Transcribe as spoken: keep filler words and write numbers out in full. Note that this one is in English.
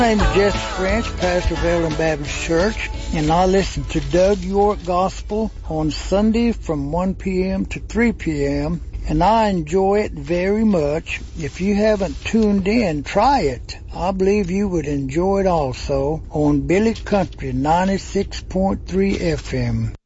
My name is Jesse French, pastor of Ellen Baptist Church, and I listen to Doug York Gospel on Sunday from one p.m. to three p.m., and I enjoy it very much. If you haven't tuned in, try it. I believe you would enjoy it also on Billy Country ninety-six point three F M.